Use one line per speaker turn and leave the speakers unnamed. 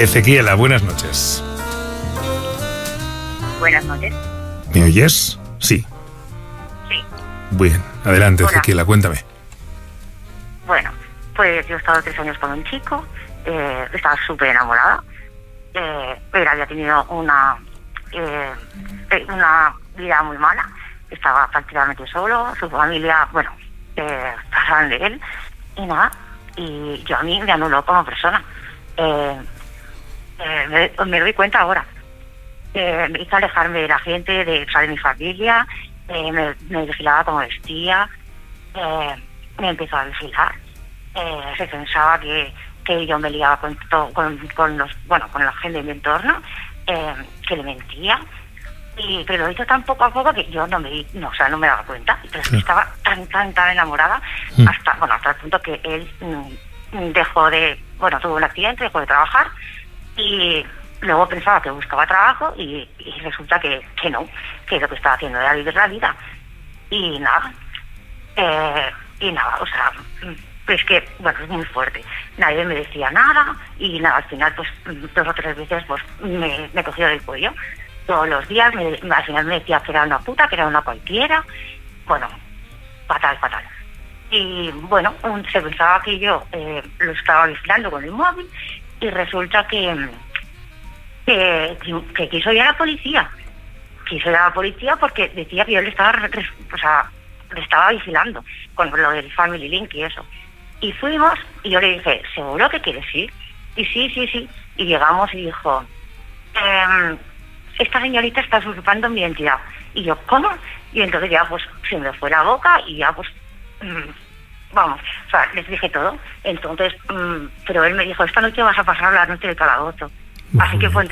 Ezequiela, buenas noches.
Buenas noches.
¿Me oyes? Sí.
Sí.
Bien, adelante,
Hola.
Ezequiela, cuéntame.
Bueno, pues yo he estado 3 años con un chico, estaba súper enamorada. Él había tenido una vida muy mala, estaba prácticamente solo, su familia, pasaban de él, y nada, y yo a mí me anuló como persona. Me doy cuenta ahora. Me hizo alejarme de la gente, de mi familia, me vigilaba como vestía, me empezó a vigilar. Se pensaba que yo me liaba con la gente de mi entorno, que le mentía, pero lo hizo tan poco a poco que yo no me daba cuenta. Pero es que estaba tan enamorada hasta el punto que él tuvo un accidente, dejó de trabajar, y luego pensaba que buscaba trabajo y resulta que no, que lo que estaba haciendo era vivir la vida. Y nada, o sea, es que, es muy fuerte. Nadie me decía nada y nada, al final, pues 2 o 3 veces, pues me cogió del cuello. Todos los días, al final me decía que era una puta, que era una cualquiera. Bueno, fatal. Y bueno, se pensaba que yo lo estaba vigilando con el móvil y resulta que quiso ir a la policía. Quiso ir a la policía porque decía que yo le estaba vigilando con lo del Family Link y eso. Y fuimos y yo le dije, ¿seguro que quieres ir? Y sí. Y llegamos y dijo, esta señorita está usurpando mi identidad. Y yo, ¿cómo? Y entonces ya pues se me fue la boca y ya pues les dije todo. Entonces, pero él me dijo, esta noche vas a pasar la noche de calabozo. Así que fue